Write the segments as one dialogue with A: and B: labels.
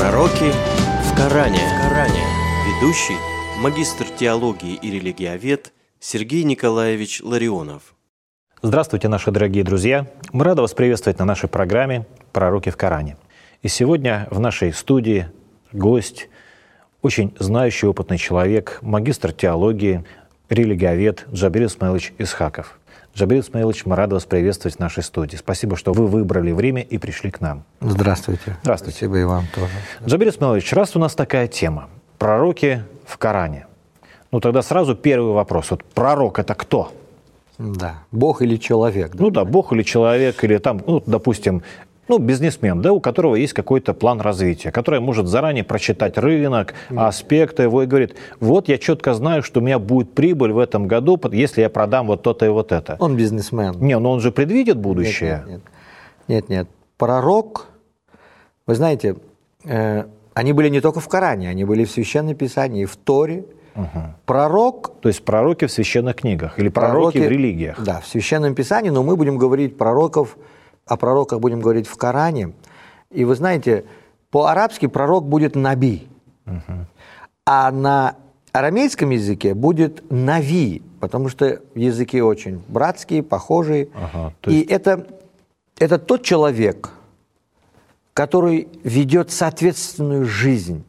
A: Пророки в Коране. Ведущий, магистр теологии и религиовед Сергей Николаевич Ларионов.
B: Здравствуйте, наши дорогие друзья! Мы рады вас приветствовать на нашей программе «Пророки в Коране». И сегодня в нашей студии гость, очень знающий, опытный человек, магистр теологии, религиовед Джабир Исмаилович Исхаков. Джабир Исмаилович, мы рады вас приветствовать в нашей студии. Спасибо, что вы выбрали время и пришли к нам.
C: Здравствуйте.
B: Здравствуйте.
C: Спасибо и вам тоже.
B: Джабир Исмаилович, раз у нас такая тема – пророки в Коране, тогда сразу первый вопрос. Вот пророк – это кто?
C: Да. Бог или человек? Да?
B: Бог или человек, или там, допустим, бизнесмен, у которого есть какой-то план развития, который может заранее прочитать рынок, аспекты его, и говорит, вот я четко знаю, что у меня будет прибыль в этом году, если я продам вот то-то и вот это.
C: Он бизнесмен.
B: Но он же предвидит будущее.
C: Нет. Пророк, вы знаете, они были не только в Коране, они были в Священном Писании, и в Торе. Пророк...
B: То есть пророки в священных книгах или пророки в религиях.
C: Да, в Священном Писании, но мы будем говорить о пророках будем говорить в Коране. И вы знаете, по-арабски пророк будет наби, а на арамейском языке будет нави, потому что языки очень братские, похожие. И это тот человек, который ведет соответственную жизнь.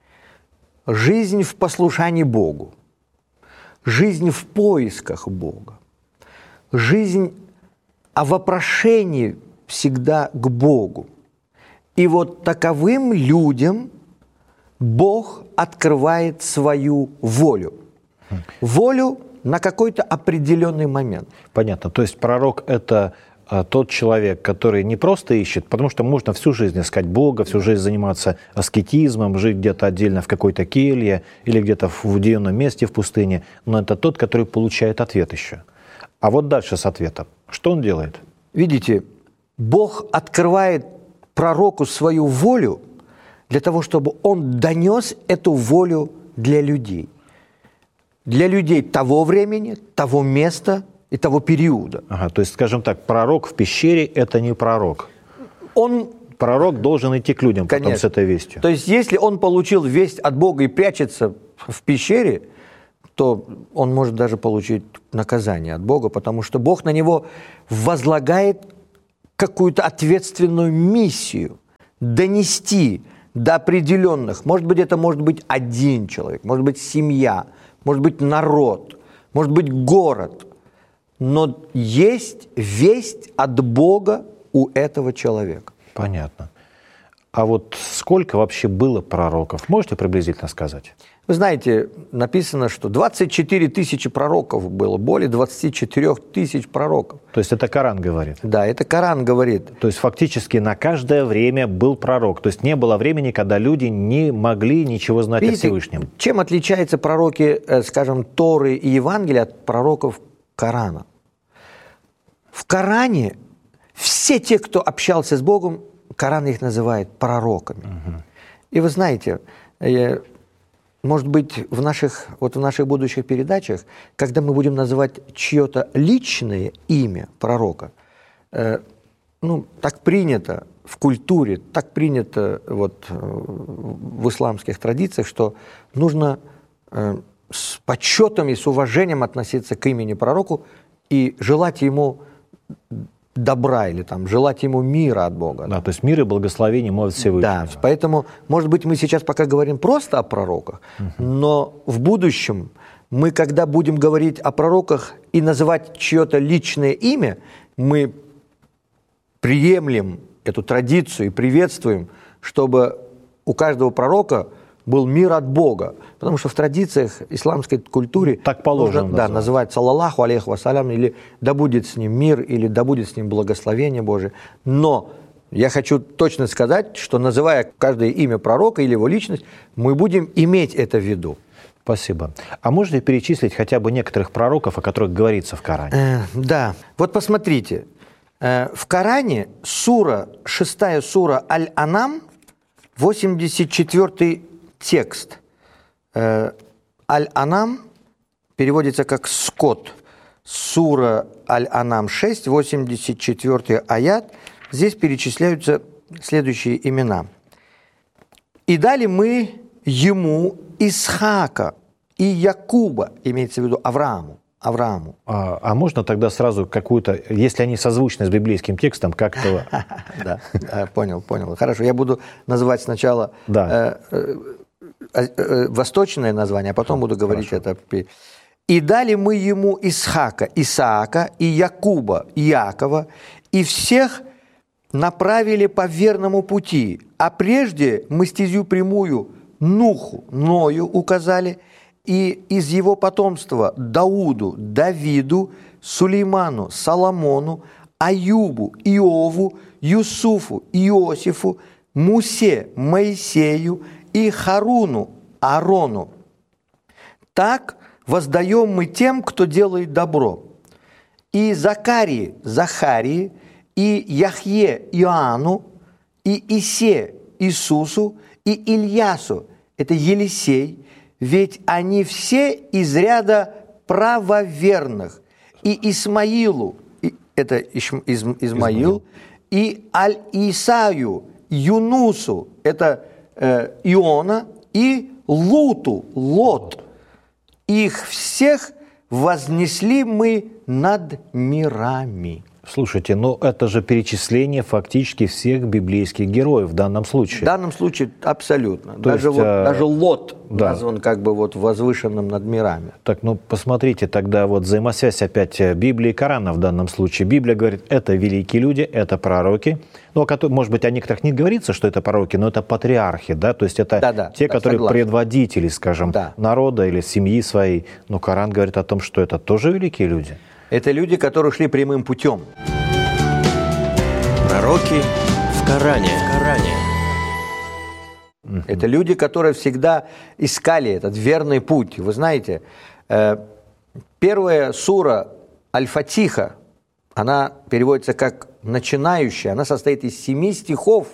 C: Жизнь в послушании Богу, жизнь в поисках Бога, жизнь о вопрошении всегда к Богу. И вот таковым людям Бог открывает свою волю. Волю на какой-то определенный момент.
B: Понятно. То есть пророк – это тот человек, который не просто ищет, потому что можно всю жизнь искать Бога, всю жизнь заниматься аскетизмом, жить где-то отдельно в какой-то келье или где-то в уединенном месте в пустыне, но это тот, который получает ответ еще. А вот дальше с ответом. Что он делает?
C: Видите, Бог открывает пророку свою волю для того, чтобы он донес эту волю для людей. Для людей того времени, того места и того периода.
B: То есть, скажем так, пророк в пещере – это не пророк. Пророк должен идти к людям потом с этой вестью.
C: То есть, если он получил весть от Бога и прячется в пещере, то он может даже получить наказание от Бога, потому что Бог на него возлагает какую-то ответственную миссию донести до определенных. Может быть, это может быть один человек, может быть, семья, может быть, народ, может быть, город. Но есть весть от Бога у этого человека.
B: Понятно. А вот сколько вообще было пророков? Можете приблизительно сказать?
C: Вы знаете, написано, что 24 тысячи пророков было, более 24 тысяч пророков.
B: То есть это Коран говорит?
C: Да, это Коран говорит.
B: То есть фактически на каждое время был пророк. То есть не было времени, когда люди не могли ничего знать о Всевышнем.
C: Чем отличаются пророки, скажем, Торы и Евангелия от пророков Корана? В Коране все те, кто общался с Богом, Коран их называет пророками. И вы знаете, может быть, в наших будущих передачах, когда мы будем называть чье-то личное имя пророка, так принято в культуре, так принято в исламских традициях, что нужно с почетом и с уважением относиться к имени пророку и желать ему добра или желать ему мира от Бога.
B: Да, то есть мир и благословение может Всевышнего.
C: Да, поэтому, может быть, мы сейчас пока говорим просто о пророках, но в будущем мы, когда будем говорить о пророках и называть чье-то личное имя, мы приемлем эту традицию и приветствуем, чтобы у каждого пророка был мир от Бога. Потому что в традициях исламской культуры
B: так положено
C: называть саллаллаху алейхи вассалям, или да будет с ним мир, или да будет с ним благословение Божие. Но я хочу точно сказать, что называя каждое имя пророка или его личность, мы будем иметь это в виду.
B: Спасибо. А можете перечислить хотя бы некоторых пророков, о которых говорится в Коране?
C: Да. Вот посмотрите. В Коране 6 сура Аль-Анам, 84 текст. Аль-Анам переводится как «скот». Сура Аль-Анам 6, 84 аят. Здесь перечисляются следующие имена. И дали мы ему Исхака и Якуба, имеется в виду Аврааму.
B: А можно тогда сразу какую-то, если они созвучны с библейским текстом, как-то...
C: Да, понял. Хорошо, я буду называть сначала восточное название, а потом буду говорить это. «И дали мы ему Исхака, Исаака и Якуба, Иакова, и всех направили по верному пути, а прежде мы стезю прямую Ною указали, и из его потомства Дауду, Давиду, Сулейману, Соломону, Аюбу, Иову, Юсуфу, Иосифу, Мусе, Моисею и Харуну, Аарону. Так воздаем мы тем, кто делает добро. И Захарии, и Яхье, Иоанну, и Исе, Иисусу, и Ильясу, это Елисей, ведь они все из ряда правоверных, и Исмаилу, это Измаил, и Аль-Исаю, Юнусу, это Иона, и Лот. Их всех вознесли мы над мирами.
B: Слушайте, но это же перечисление фактически всех библейских героев в данном случае.
C: В данном случае абсолютно. Даже Лот назван как бы вот возвышенным над мирами.
B: Так, посмотрите тогда вот взаимосвязь опять Библии и Корана в данном случае. Библия говорит, это великие люди, это пророки. Может быть, о некоторых не говорится, что это пророки, но это патриархи, да? То есть это те, которые согласен. Предводители, скажем, народа или семьи своей. Но Коран говорит о том, что это тоже великие люди.
C: Это люди, которые шли прямым путем.
A: Пророки в Коране.
C: Это люди, которые всегда искали этот верный путь. Вы знаете, первая сура Аль-Фатиха, она переводится как «начинающая», она состоит из 7 стихов.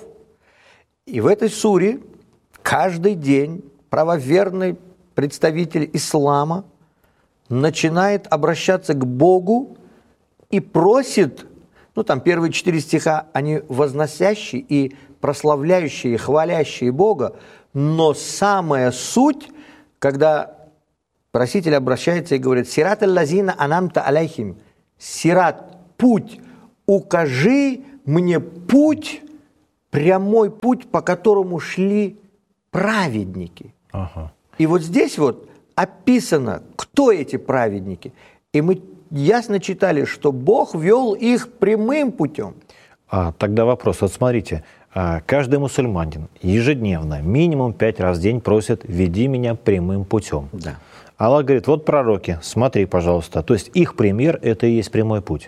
C: И в этой суре каждый день правоверный представитель ислама начинает обращаться к Богу и просит, там первые 4 стиха, они возносящие и прославляющие, и хвалящие Бога, но самая суть, когда проситель обращается и говорит: «Сират аль-лазина анамта алейхим», «Сират, путь, укажи мне путь, прямой путь, по которому шли праведники».
B: Ага.
C: И вот здесь вот описано, кто эти праведники. И мы ясно читали, что Бог вел их прямым путем.
B: Тогда вопрос. Вот смотрите, каждый мусульманин ежедневно, минимум 5 раз в день просит: «Веди меня прямым путем».
C: Да.
B: Аллах говорит: вот пророки, смотри, пожалуйста. То есть их пример – это и есть прямой путь.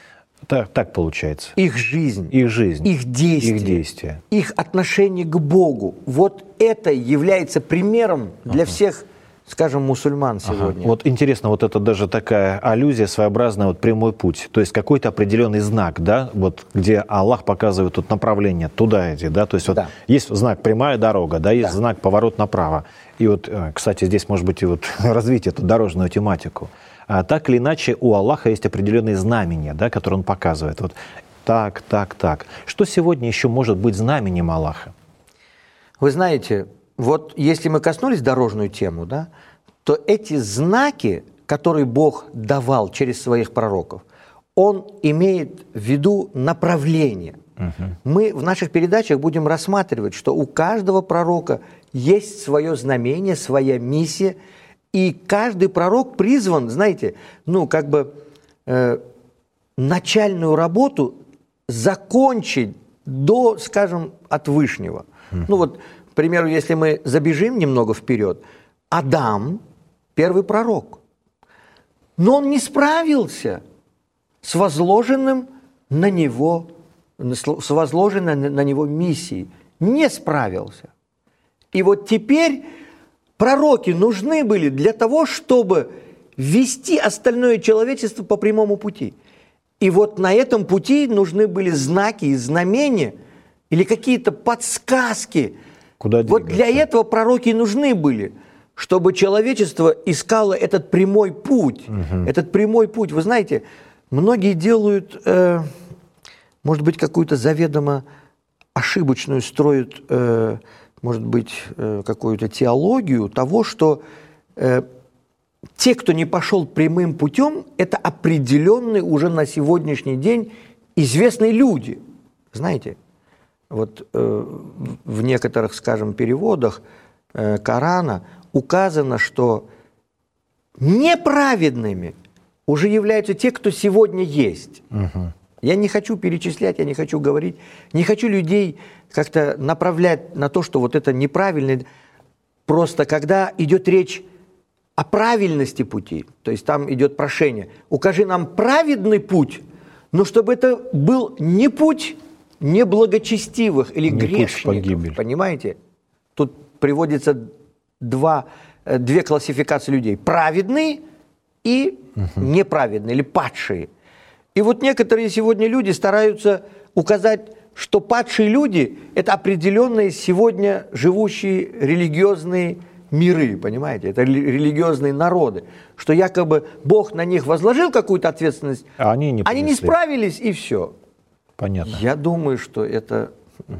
B: Так получается.
C: Их жизнь,
B: их действия,
C: их отношение к Богу. Вот это является примером для всех, скажем, мусульман сегодня.
B: Вот интересно, вот это даже такая аллюзия своеобразная, вот прямой путь. То есть какой-то определенный знак, да, вот где Аллах показывает тут направление, туда иди, да, то есть вот есть знак прямая дорога, да, есть знак поворот направо. И вот, кстати, здесь, может быть, и вот развить эту дорожную тематику. Так или иначе, у Аллаха есть определенные знамения, да, которые Он показывает. Вот так. Что сегодня еще может быть знаменем Аллаха?
C: Вы знаете, вот если мы коснулись дорожную тему, да, то эти знаки, которые Бог давал через своих пророков, Он имеет в виду направление. Мы в наших передачах будем рассматривать, что у каждого пророка есть свое знамение, своя миссия, и каждый пророк призван, знаете, начальную работу закончить до, скажем, от Вышнего. К примеру, если мы забежим немного вперед, Адам – первый пророк, но он не справился с возложенной на него миссией, не справился. И вот теперь пророки нужны были для того, чтобы вести остальное человечество по прямому пути. И вот на этом пути нужны были знаки и знамения или какие-то подсказки.
B: Куда
C: вот для этого пророки нужны были, чтобы человечество искало этот прямой путь. Этот прямой путь. Вы знаете, многие делают, может быть, какую-то заведомо ошибочную строят может быть, какую-то теологию того, что те, кто не пошел прямым путем, это определенные уже на сегодняшний день известные люди. Знаете, вот в некоторых, скажем, переводах Корана указано, что неправедными уже являются те, кто сегодня есть.
B: Угу.
C: Я не хочу перечислять, я не хочу говорить, не хочу людей как-то направлять на то, что вот это неправильно. Просто когда идет речь о правильности пути, то есть там идет прошение, укажи нам праведный путь, но чтобы это был не путь неблагочестивых или
B: не
C: грешников, понимаете? Тут приводится две классификации людей: праведные и неправедные, или падшие. И вот некоторые сегодня люди стараются указать, что падшие люди – это определенные сегодня живущие религиозные миры, понимаете? Это религиозные народы, что якобы Бог на них возложил какую-то ответственность,
B: а они не
C: справились, и все.
B: Понятно.
C: Я думаю, что это...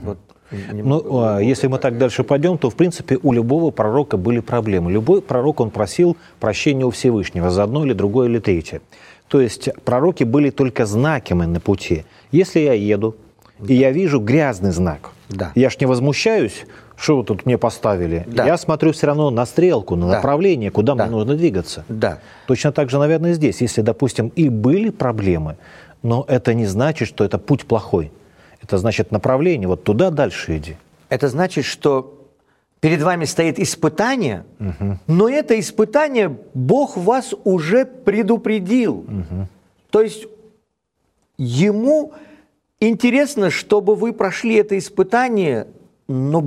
B: Если мы так дальше пойдем, то, в принципе, у любого пророка были проблемы. Любой пророк, он просил прощения у Всевышнего за одно или другое или третье. То есть пророки были только знаками на пути. Если я еду, и я вижу грязный знак, я ж не возмущаюсь, что вы тут мне поставили. Я смотрю все равно на стрелку, на направление, куда мне нужно двигаться. Точно так же, наверное, здесь. Если, допустим, и были проблемы, но это не значит, что это путь плохой. Это значит направление, вот туда дальше иди.
C: Это значит, что перед вами стоит испытание, но это испытание Бог вас уже предупредил. То есть Ему интересно, чтобы вы прошли это испытание, но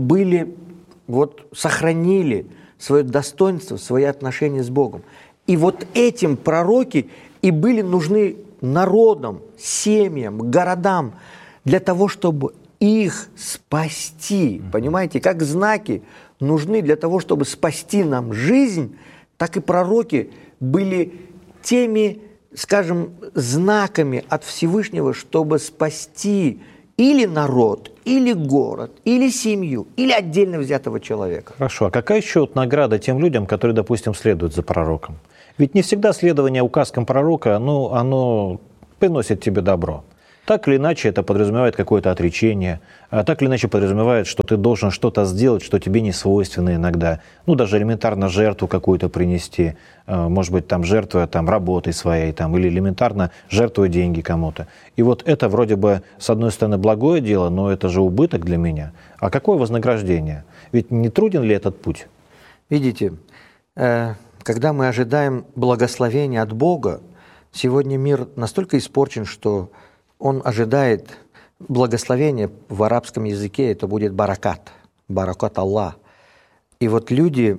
C: сохранили свое достоинство, свои отношения с Богом. И вот этим пророки и были нужны народам, семьям, городам, для того, чтобы их спасти. Понимаете, как знаки нужны для того, чтобы спасти нам жизнь, так и пророки были теми, скажем, знаками от Всевышнего, чтобы спасти или народ, или город, или семью, или отдельно взятого человека.
B: Хорошо. А какая еще награда тем людям, которые, допустим, следуют за пророком? Ведь не всегда следование указкам пророка, оно приносит тебе добро. Так или иначе, это подразумевает какое-то отречение, а так или иначе подразумевает, что ты должен что-то сделать, что тебе не свойственно иногда. Даже элементарно жертву какую-то принести, может быть, жертвуя работой своей, или элементарно жертвуя деньги кому-то. И вот это вроде бы, с одной стороны, благое дело, но это же убыток для меня. А какое вознаграждение? Ведь не труден ли этот путь?
C: Видите, когда мы ожидаем благословения от Бога, сегодня мир настолько испорчен, что он ожидает благословения. В арабском языке это будет баракат, баракат Аллах. И вот люди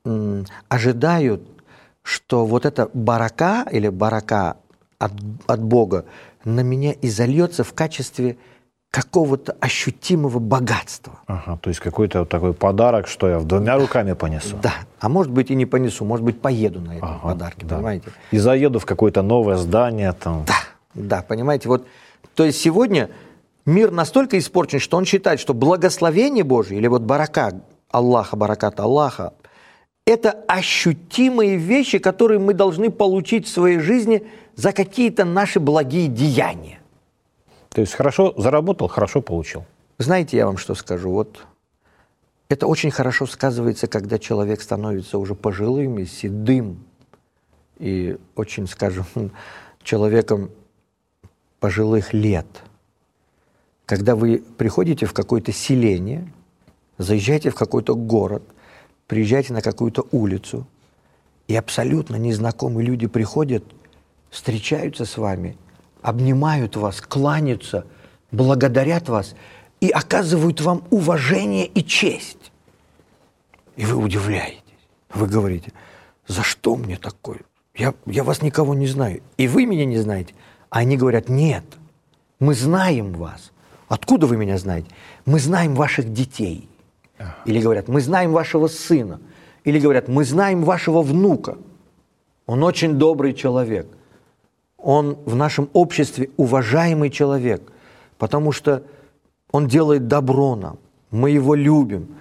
C: ожидают, что вот эта барака или барака от Бога на меня изольется в качестве какого-то ощутимого богатства.
B: То есть какой-то такой подарок, что я двумя руками понесу.
C: Да, а может быть и не понесу, может быть поеду на этом подарке, понимаете?
B: И заеду в какое-то новое здание там.
C: Да, понимаете, то есть сегодня мир настолько испорчен, что он считает, что благословение Божие, или барака Аллаха, баракат Аллаха, это ощутимые вещи, которые мы должны получить в своей жизни за какие-то наши благие деяния.
B: То есть хорошо заработал, хорошо получил.
C: Знаете, я вам что скажу? Это очень хорошо сказывается, когда человек становится уже пожилым и седым, и очень, скажем, человеком пожилых лет. Когда вы приходите в какое-то селение, заезжаете в какой-то город, приезжаете на какую-то улицу, и абсолютно незнакомые люди приходят, встречаются с вами, обнимают вас, кланяются, благодарят вас и оказывают вам уважение и честь. И вы удивляетесь. Вы говорите: за что мне такое? Я вас никого не знаю. И вы меня не знаете. А они говорят: нет, мы знаем вас. Откуда вы меня знаете? Мы знаем ваших детей. Или говорят: мы знаем вашего сына. Или говорят: мы знаем вашего внука. Он очень добрый человек. Он в нашем обществе уважаемый человек, потому что он делает добро нам. Мы его любим.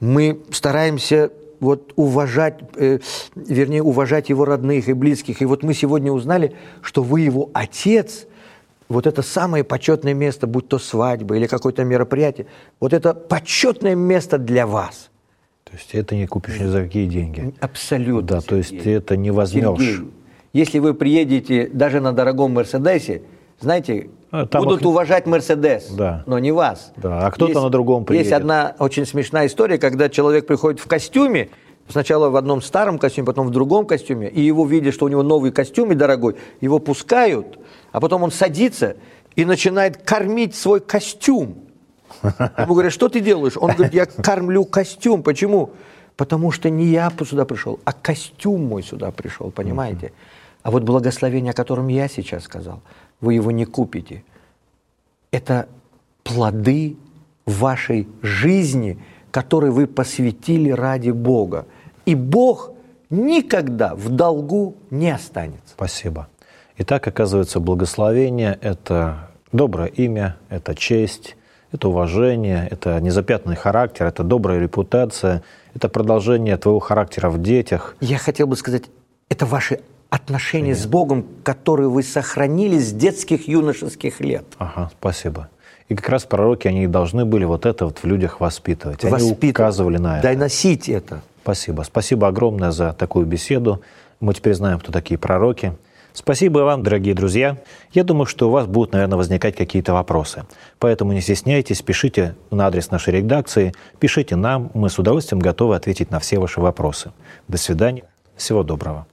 C: Мы стараемся уважать его родных и близких. И вот мы сегодня узнали, что вы его отец. Вот это самое почетное место, будь то свадьба или какое-то мероприятие, вот это почетное место для вас.
B: То есть это не купишь ни за какие деньги.
C: Абсолютно.
B: Да, то есть ты это не возьмешь.
C: Сергей, если вы приедете даже на дорогом Мерседесе, знаете, будут уважать Мерседес,
B: да,
C: но не вас.
B: Да, а кто-то на другом приедет.
C: Есть одна очень смешная история, когда человек приходит в костюме, сначала в одном старом костюме, потом в другом костюме, и его видят, что у него новый костюм и дорогой, его пускают, а потом он садится и начинает кормить свой костюм. Ему говорят, что ты делаешь? Он говорит, я кормлю костюм. Почему? Потому что не я сюда пришел, а костюм мой сюда пришел, понимаете? А вот благословение, о котором я сейчас сказал, вы его не купите. Это плоды вашей жизни, которые вы посвятили ради Бога. И Бог никогда в долгу не останется.
B: Спасибо. Итак, оказывается, благословение – это доброе имя, это честь, это уважение, это незапятнанный характер, это добрая репутация, это продолжение твоего характера в детях.
C: Я хотел бы сказать, это ваши отношения с Богом, которые вы сохранили с детских, юношеских лет.
B: Ага, спасибо. И как раз пророки, они должны были вот это в людях воспитывать. Они указывали на это.
C: Доносить это.
B: Спасибо. Спасибо огромное за такую беседу. Мы теперь знаем, кто такие пророки. Спасибо вам, дорогие друзья. Я думаю, что у вас будут, наверное, возникать какие-то вопросы. Поэтому не стесняйтесь, пишите на адрес нашей редакции, пишите нам, мы с удовольствием готовы ответить на все ваши вопросы. До свидания. Всего доброго.